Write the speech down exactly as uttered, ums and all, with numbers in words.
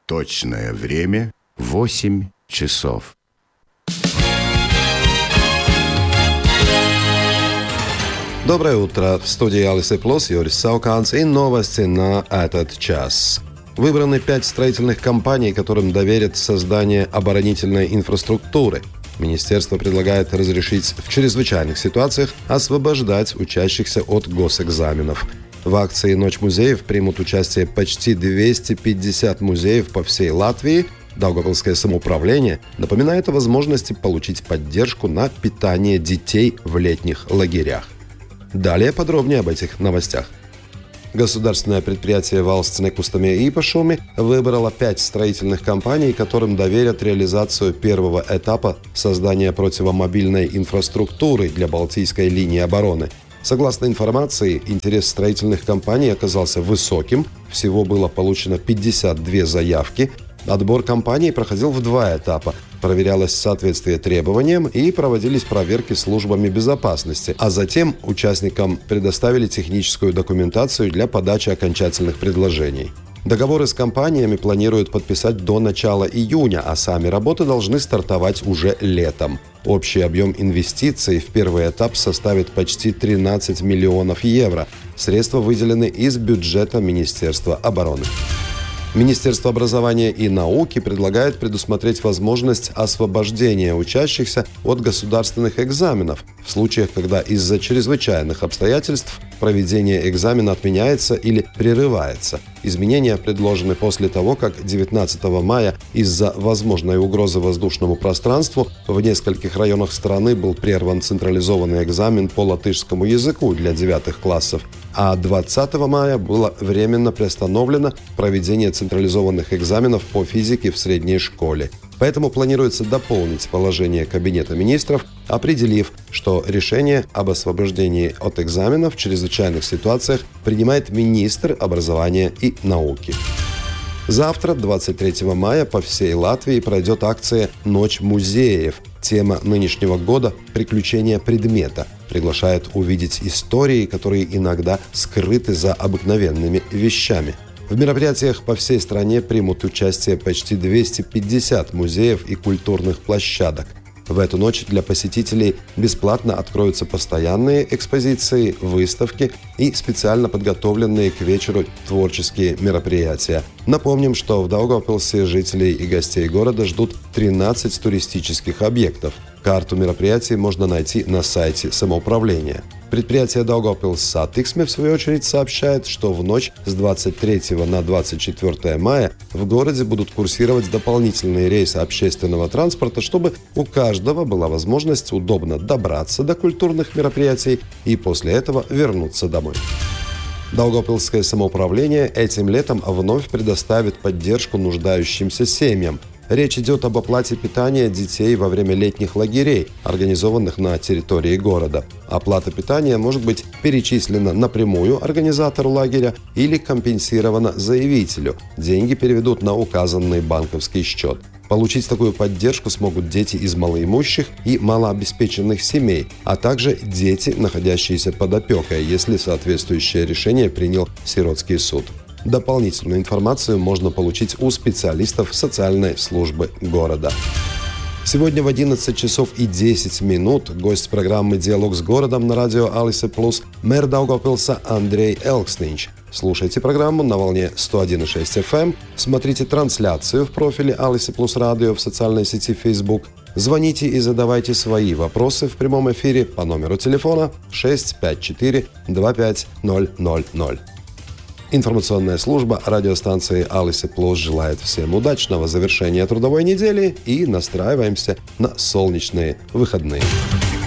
Точное время восемь часов. Доброе утро. В студии Алисы Плюс Юрис Сауканс и новости на этот час. Выбраны пять строительных компаний, которым доверят создание оборонительной инфраструктуры. Министерство предлагает разрешить в чрезвычайных ситуациях освобождать учащихся от госэкзаменов. В акции «Ночь музеев» примут участие почти двести пятьдесят музеев по всей Латвии. Даугавпилское самоуправление напоминает о возможности получить поддержку на питание детей в летних лагерях. Далее подробнее об этих новостях. Государственное предприятие «Valsts nekustami īpašumi» выбрало пять строительных компаний, которым доверят реализацию первого этапа создания противомобильной инфраструктуры для Балтийской линии обороны. Согласно информации, интерес строительных компаний оказался высоким. Всего было получено пятьдесят две заявки. Отбор компаний проходил в два этапа. Проверялось соответствие требованиям и проводились проверки службами безопасности, а затем участникам предоставили техническую документацию для подачи окончательных предложений. Договоры с компаниями планируют подписать до начала июня, а сами работы должны стартовать уже летом. Общий объем инвестиций в первый этап составит почти тринадцать миллионов евро. Средства выделены из бюджета Министерства обороны. Министерство образования и науки предлагает предусмотреть возможность освобождения учащихся от государственных экзаменов в случаях, когда из-за чрезвычайных обстоятельств проведение экзамена отменяется или прерывается. Изменения предложены после того, как девятнадцатого мая из-за возможной угрозы воздушному пространству в нескольких районах страны был прерван централизованный экзамен по латышскому языку для девятых классов, а двадцатого мая было временно приостановлено проведение централизованных экзаменов по физике в средней школе. Поэтому планируется дополнить положение Кабинета министров, определив, что решение об освобождении от экзаменов в чрезвычайных ситуациях принимает министр образования и науки. Завтра, двадцать третьего мая, по всей Латвии пройдет акция «Ночь музеев». Тема нынешнего года – «Приключения предмета». Приглашает увидеть истории, которые иногда скрыты за обыкновенными вещами. В мероприятиях по всей стране примут участие почти двести пятьдесят музеев и культурных площадок. В эту ночь для посетителей бесплатно откроются постоянные экспозиции, выставки и специально подготовленные к вечеру творческие мероприятия. Напомним, что в Даугавпилсе жителей и гостей города ждут тринадцать туристических объектов. Карту мероприятий можно найти на сайте самоуправления. Предприятие Daugavpils Satiksme, в свою очередь, сообщает, что в ночь с двадцать третьего на двадцать четвёртое мая в городе будут курсировать дополнительные рейсы общественного транспорта, чтобы у каждого была возможность удобно добраться до культурных мероприятий и после этого вернуться домой. Даугавпилское самоуправление этим летом вновь предоставит поддержку нуждающимся семьям. Речь идет об оплате питания детей во время летних лагерей, организованных на территории города. Оплата питания может быть перечислена напрямую организатору лагеря или компенсирована заявителю. Деньги переведут на указанный банковский счет. Получить такую поддержку смогут дети из малоимущих и малообеспеченных семей, а также дети, находящиеся под опекой, если соответствующее решение принял сиротский суд. Дополнительную информацию можно получить у специалистов социальной службы города. Сегодня в одиннадцать часов и десять минут гость программы «Диалог с городом» на радио Алисы Плюс мэр Даугавпилса Андрей Элкснич. Слушайте программу на волне сто один и шесть эф эм, смотрите трансляцию в профиле Алисы Плюс Радио в социальной сети Facebook, звоните и задавайте свои вопросы в прямом эфире по номеру телефона шесть пять четыре два пять ноль ноль ноль. Информационная служба радиостанции Алисы Плюс желает всем удачного завершения трудовой недели и настраиваемся на солнечные выходные.